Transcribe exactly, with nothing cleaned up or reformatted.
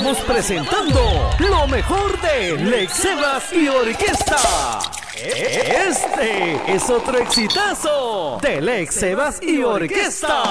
estamos presentando lo mejor de Lex Sebas y Orquesta. Este es otro exitazo de Lex Sebas y Orquesta.